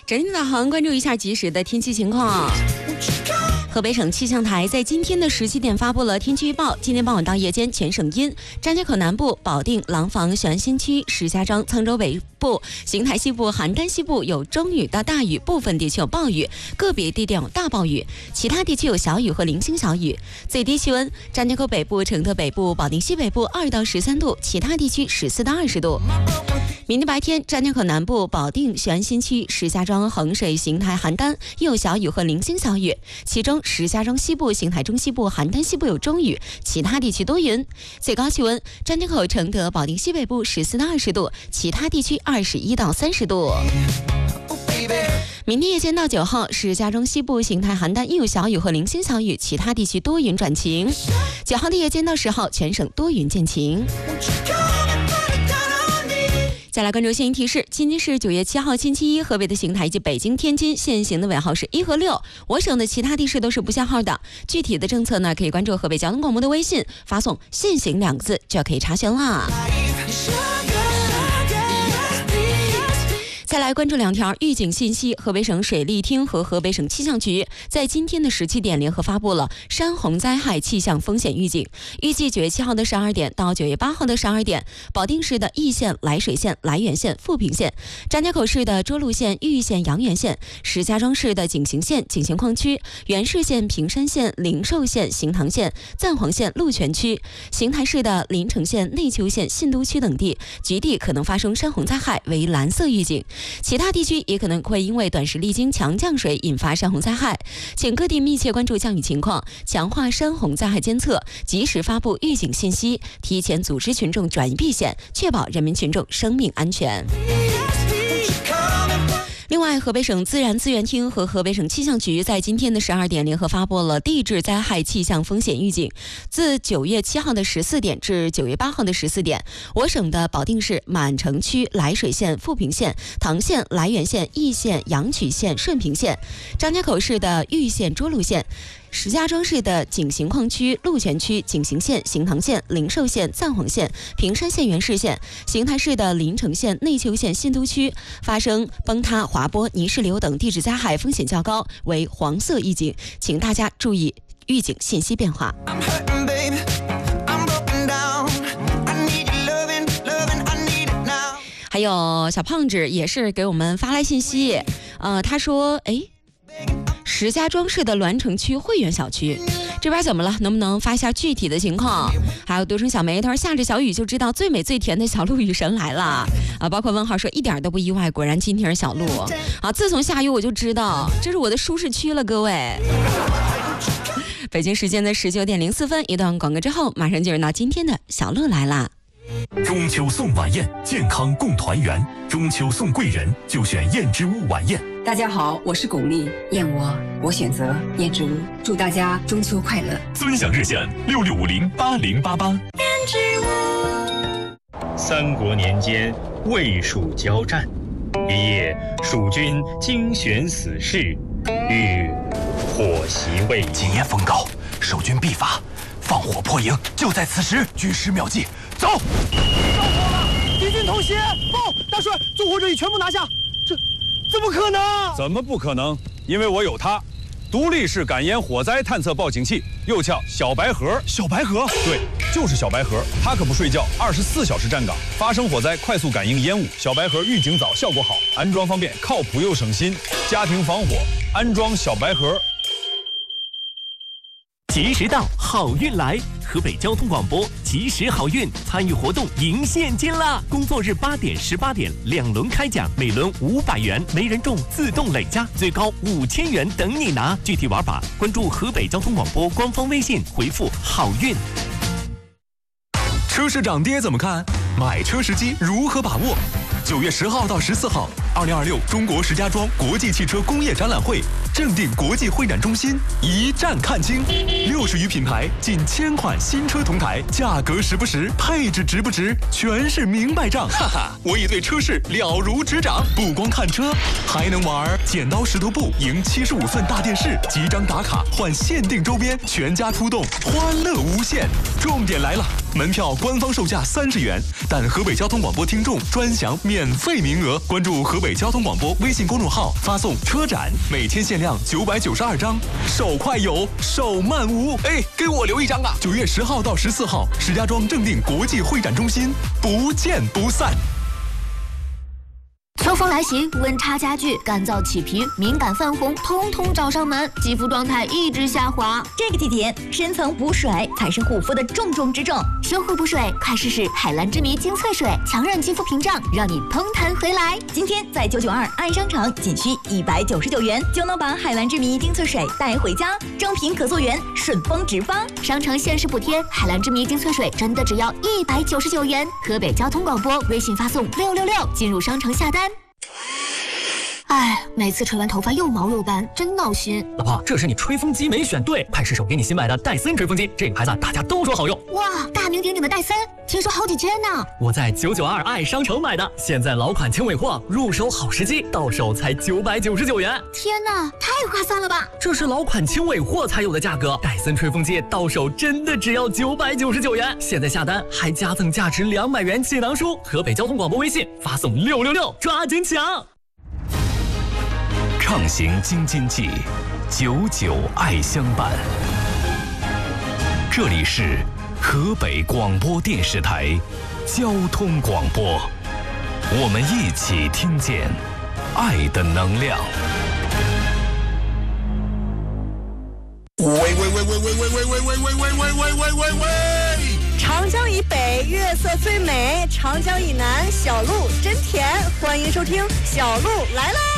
整体导航关注一下即时的天气情况。河北省气象台在今天的17点发布了天气预报，今天傍晚到夜间全省阴，张家口南部、保定、廊坊、雄安新区、石家庄、沧州北部、邢台西部、邯郸西部有中雨到大雨，部分地区有暴雨，个别地点有大暴雨，其他地区有小雨和零星小雨。最低气温，张家口北部、承德北部、保定西北部2到13度，其他地区14到20度。明天白天，张家口南部、保定、雄安新区、石家庄、衡水、邢台、邯郸有小雨和零星小雨，其中石家庄西部、邢台中西部、邯郸西部有中雨，其他地区多云。最高气温，张家口、承德、保定西北部14到20度，其他地区21到30度。明天夜间到9号，石家庄西部、邢台、邯郸有小雨和零星小雨，其他地区多云转晴。9号的夜间到10号，全省多云见晴。再来关注新闻提示，今天是9月7号星期一，河北的邢台以及北京、天津限行的尾号是1和6，我省的其他地市都是不限号的。具体的政策呢，可以关注河北交通广播的微信，发送限行2个字就可以查询啦。再来关注2条预警信息，河北省水利厅和河北省气象局在今天的17点联合发布了山洪灾害气象风险预警。预计9月7号的12点到9月8号的12点，保定市的易县、涞水县、涞源县、富平县，张家口市的涿鹿县、玉县、阳源县，石家庄市的景行县、景行矿区，原市县、平山县、灵寿县、行塘县、赞皇县、鹿泉区，邢台市的临城县、内丘县、信都区等地，局地可能发生山洪灾害，为蓝色预警。其他地区也可能会因为短时历经强降水引发山洪灾害，请各地密切关注降雨情况，强化山洪灾害监测，及时发布预警信息，提前组织群众转移避险，确保人民群众生命安全。另外，河北省自然资源厅和河北省气象局在今天的12点联合发布了地质灾害气象风险预警。自9月7号的14点至9月8号的14点，我省的保定市满城区、涞水县、富平县、唐县、涞源县、易县、阳曲县、顺平县，张家口市的玉县、涿鹿县，石家庄市的景行矿区、鹿泉区、景行县、行塘县、灵寿县、赞皇县、平山县、原市县，邢台市的临城县、内丘县、信都区发生崩塌、滑坡、泥石流等地质灾害风险较高，为黄色预警，请大家注意预警信息变化。还有小胖子也是给我们发来信息，他说石家庄市的栾城区汇源小区这边怎么了？能不能发一下具体的情况？还有独生小梅，他说下着小雨就知道最美最甜的小鹿雨神来了啊！包括问号说一点都不意外，果然今天是小鹿啊！自从下雨我就知道这是我的舒适区了，各位。北京时间的19点04分，一段广告之后，马上进入到今天的小鹿来啦。 中秋送晚宴，健康共团圆。中秋送贵人，就选燕之屋晚宴。 大家好，我是巩俐，燕窝我选择燕之屋，祝大家中秋快乐。 尊享热线66508088。燕之屋。三国年间，魏蜀交战，一夜，蜀军精选死士，欲火袭魏营。 今夜风高，守军必发，放火破营，就在此时。举师妙计，走！着火了！敌军偷袭！报，大帅，纵火者已全部拿下。这不可能！ 怎么不可能？因为我有它，独立式感烟火灾探测报警器，又叫小白盒。 小白盒？ 对，就是小白盒。它可不睡觉，24小时站岗，发生火灾快速感应烟雾。小白盒预警早，效果好，安装方便，靠谱又省心。家庭防火，安装小白盒。 及时到，好运来！河北交通广播及时好运参与活动赢现金啦！工作日8点、18点2轮开奖，每轮500元，没人中自动累加，最高5000元等你拿。具体玩法关注河北交通广播官方微信，回复好运。 车市涨跌怎么看？买车时机如何把握？9月10号到14号，2026中国石家庄国际汽车工业展览会正定国际会展中心一站看清，60余品牌，近1000款新车同台，价格实不实，配置值不值，全是明白账。哈哈，我已对车市了如指掌，不光看车，还能玩剪刀石头布，赢75寸大电视，几张打卡换限定周边，全家出动，欢乐无限。重点来了， 门票官方售价30元，但河北交通广播听众专享免费名额。关注河北交通广播微信公众号，发送车展，每天限量992张，手快有，手慢无。哎，给我留一张啊！9月10号到14号，石家庄正定国际会展中心，不见不散。 秋风来袭，温差加剧，干燥起皮、敏感泛红，通通找上门，肌肤状态一直下滑。 这个季节，深层补水才是护肤的重中之重。 修护补水，快试试海蓝之谜精粹水，强韧肌肤屏障，让你嘭弹回来。 今天在992爱商城，仅需199元就能把海蓝之谜精粹水带回家，正品可溯源，顺丰直发。 商城限时补贴，海蓝之谜精粹水真的只要199元。河北交通广播微信发送666进入商城下单。哎，每次吹完头发又毛又干，真闹心。 老婆，这是你吹风机没选对，快试手给你新买的戴森吹风机，这个牌子大家都说好用。 哇，大名鼎鼎的戴森，听说好几千呢。 我在992爱商城买的，现在老款轻尾货，入手好时机，到手才999元。 天哪，太划算了吧！ 这是老款轻尾货才有的价格，戴森吹风机到手真的只要999元。现在下单还加赠价值200元锦囊书。河北交通广播微信发送666，抓紧抢！ 畅行京津冀，99爱相伴。这里是河北广播电视台交通广播，我们一起听见爱的能量。 喂！长江以北月色最美，长江以南小鹿真甜。欢迎收听小鹿来啦！